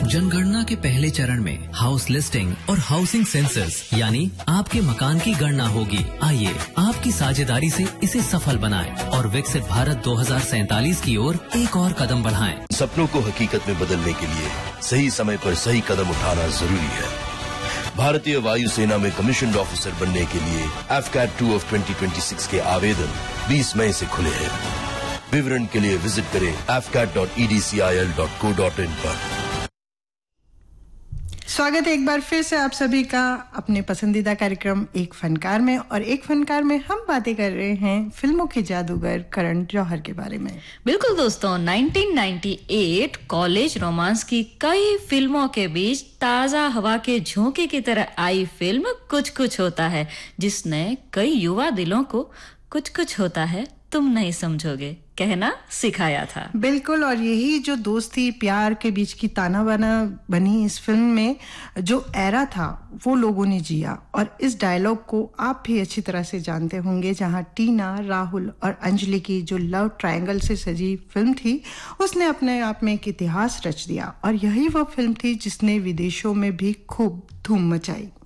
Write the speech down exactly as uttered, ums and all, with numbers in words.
जनगणना के पहले चरण में हाउस लिस्टिंग और हाउसिंग सेंसस यानी आपके मकान की गणना होगी। आइए आपकी साझेदारी से इसे सफल बनाएं और विकसित भारत दो हज़ार सैंतालीस की ओर एक और कदम बढ़ाएं। सपनों को हकीकत में बदलने के लिए सही समय पर सही कदम उठाना जरूरी है। भारतीय वायुसेना में कमीशन्ड ऑफिसर बनने के लिए F cat two of twenty twenty six के आवेदन बीस मई से खुले हैं। विवरण के लिए विजिट करें F cat dot E D C I L dot co dot in पर। स्वागत है एक बार फिर से आप सभी का अपने पसंदीदा कार्यक्रम एक फनकार में। और एक फनकार में हम बातें कर रहे हैं फिल्मों के जादूगर करण जौहर के बारे में। बिल्कुल दोस्तों, उन्नीस सौ अट्ठानवे कॉलेज रोमांस की कई फिल्मों के बीच ताजा हवा के झोंके की तरह आई फिल्म कुछ कुछ होता है, जिसने कई युवा दिलों को कुछ कुछ होता है तुम नहीं समझोगे कहना सिखाया था। बिल्कुल, और यही जो दोस्ती प्यार के बीच की ताना बाना बनी इस फिल्म में जो एरा था वो लोगों ने जिया। और इस डायलॉग को आप भी अच्छी तरह से जानते होंगे, जहां टीना, राहुल और अंजलि की जो लव ट्रायंगल से सजी फिल्म थी उसने अपने आप में एक इतिहास रच दिया। और यही वो फिल्म थी जिसने विदेशों में भी खूब धूम मचाई।